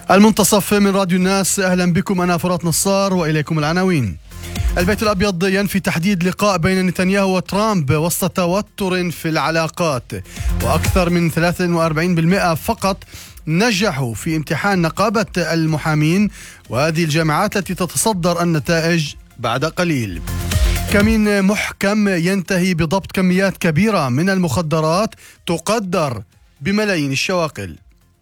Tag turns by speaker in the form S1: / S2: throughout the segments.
S1: المنتصف من راديو الناس، أهلا بكم. أنا فرات نصار وإليكم العناوين. البيت الأبيض ينفي تحديد لقاء بين نتنياهو وترامب وسط توتر في العلاقات، وأكثر من 43% فقط نجحوا في امتحان نقابة المحامين، وهذه الجامعات التي تتصدر النتائج بعد قليل. كمين محكم ينتهي بضبط كميات كبيرة من المخدرات تقدر بملايين الشواقل.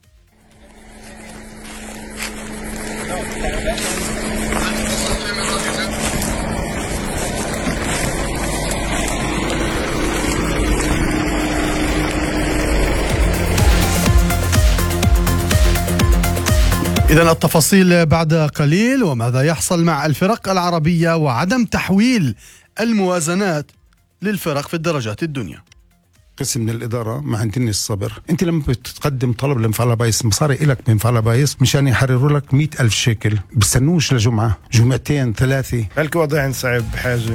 S1: إذن التفاصيل بعد قليل. وماذا يحصل مع الفرق العربية وعدم تحويل الموازنات للفرق في الدرجات الدنيا؟
S2: قسم من الإدارة ما عندني الصبر. أنت لما بتقدم طلب لمفعل بايس مصاري إلك من مفعل بايس مشان يحرروا لك 100,000 شيكل، بستنوش لجمعة جمعتين ثلاثة.
S3: بلكي وضع صعب بحاجة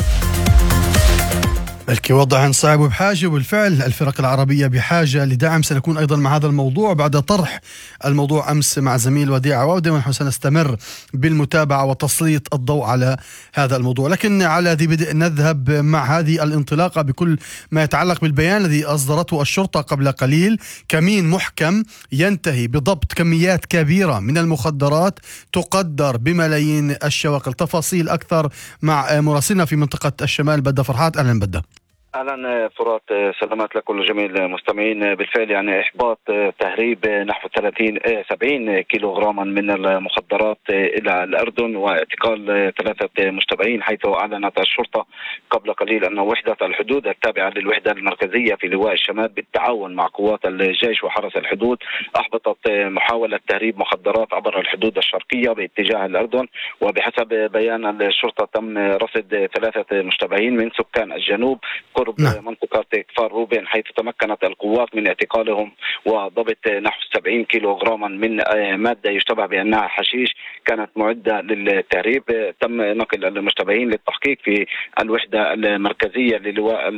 S1: بلكي وضع صعب وبحاجة. وبالفعل الفرق العربية بحاجة لدعم. سنكون أيضا مع هذا الموضوع بعد طرح الموضوع أمس مع زميل وديع عودة، ونحن سنستمر بالمتابعة وتسليط الضوء على هذا الموضوع. لكن على ذي بدء نذهب مع هذه الانطلاقة بكل ما يتعلق بالبيان الذي أصدرته الشرطة قبل قليل. كمين محكم ينتهي بضبط كميات كبيرة من المخدرات تقدر بملايين الشواقل. تفاصيل أكثر مع مراسلنا في منطقة الشمال بدة فرحات. أهلا بدة.
S4: اهلا فرات، سلامات لكل جميع المستمعين. بالفعل يعني احباط تهريب نحو 70 كيلوغراما من المخدرات الى الاردن، واعتقال 3 مشتبهين، حيث اعلنت الشرطه قبل قليل ان وحده الحدود التابعه للوحده المركزيه في لواء الشمال بالتعاون مع قوات الجيش وحرس الحدود احبطت محاوله تهريب مخدرات عبر الحدود الشرقيه باتجاه الاردن. وبحسب بيان الشرطه تم رصد 3 مشتبهين من سكان الجنوب قرب منطقة كفار روبين، حيث تمكنت القوات من اعتقالهم وضبط نحو 70 كيلوغراما من مادة يشتبه بأنها حشيش كانت معدة للتهريب. تم نقل المشتبهين للتحقيق في الوحدة المركزية للواء